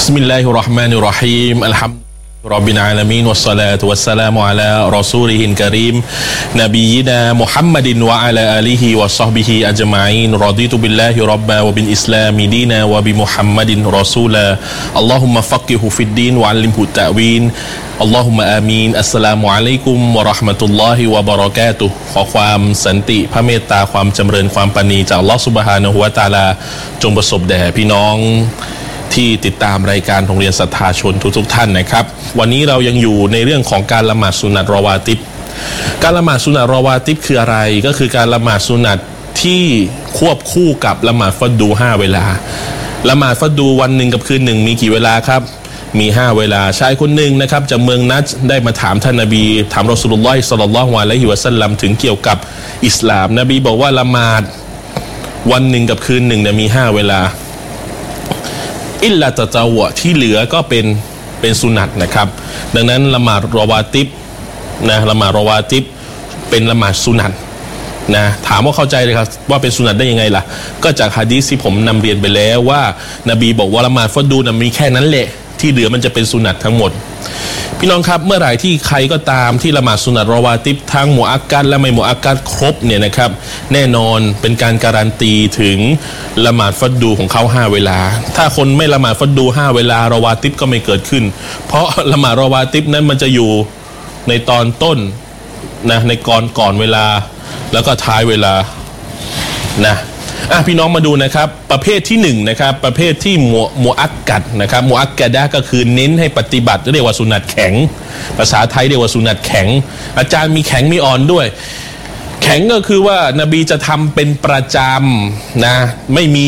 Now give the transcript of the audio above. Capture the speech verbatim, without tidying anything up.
Bismillahirrahmanirrahim. Alhamdulillahirabbil alamin wassalatu wassalamu ala rasulihil karim nabiyyina Muhammadin wa ala alihi wa sahbihi ajma'in. Raditu billahi rabba wa bil islami dina wa bi Muhammadin rasula. Allahumma faqihhu fid din wa 'allimhu ta'win. Allahumma amin. Assalamualaikum warahmatullahi wabarakatuh. ขอความสันติพระเมตตาความจำเริญความปราณีจากอัลเลาะห์ซุบฮานะฮูวะตะอาลาจงประสบแด่พี่น้องที่ติดตามรายการโรงเรียนศรัทธาชนทุกๆท่านนะครับวันนี้เรายังอยู่ในเรื่องของการละหมาดสุนัตรอวาติบการละหมาดสุนัตรอวาติบคืออะไรก็คือการละหมาดสุนัตที่ควบคู่กับละหมาดฟัรดูห้าเวลาละหมาดฟัรดูวันหนึ่งกับคืนหนึ่งมีกี่เวลาครับมีห้าเวลาชายคนหนึ่งนะครับจากเมืองนัจด์ได้มาถามท่านนบีถามรอซูลุลลอฮิศ็อลลัลลอฮุอะลัยฮิวะซัลลัมถึงเกี่ยวกับอิสลามนบีบอกว่าละหมาดวันหนึ่งกับคืนหนึ่งเนี่ยมีห้าเวลาอิลลาตะตะวะที่เหลือก็เป็นเป็นสุนัตนะครับดังนั้นละหมาดรอวาติบนะละหมาดรอวาติบเป็นละหมาดสุนัตนะถามว่าเข้าใจเลยครับว่าเป็นสุนัตได้ยังไงล่ะก็จากหะดีษที่ผมนำเรียนไปแล้วว่านบีบอกว่าละหมาดฟัรดูนะมีแค่นั้นแหละที่เหลือมันจะเป็นสุนัตทั้งหมดพี่น้องครับเมื่อไหร่ที่ใครก็ตามที่ละหมาดสุนัตรอวาติบทั้งมุอักกัดและไม่มุอักกัดครบเนี่ยนะครับแน่นอนเป็นการการันตีถึงละหมาดฟัรดูของเขาห้าเวลาถ้าคนไม่ละหมาดฟัรดูห้าเวลารอวาติบก็ไม่เกิดขึ้นเพราะละหมาดรอวาติบนั้นมันจะอยู่ในตอนต้นนะในก่อนก่อนเวลาแล้วก็ท้ายเวลานะอ่ะพี่น้องมาดูนะครับประเภทที่หนึ่งนะครับประเภทที่มุมุอักกัดนะครับมุอักกะดะก็คือเน้นให้ปฏิบัติเรียกว่าสุนัตแข็งภาษาไทยเรียกว่าสุนัตแข็งอาจารย์มีแข็งมีอ่อนด้วยแข็งก็คือว่านบีจะทำเป็นประจำนะไม่มี